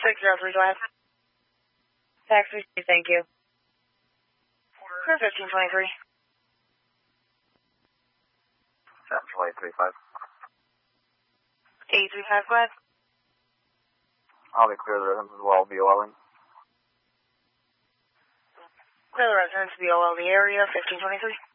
603, go ahead. Taxi, thank you. Clear 1523. 72835. 835, go ahead. I'll be clear the residence as well, BOLing. Clear the residence, BOL the area, 1523.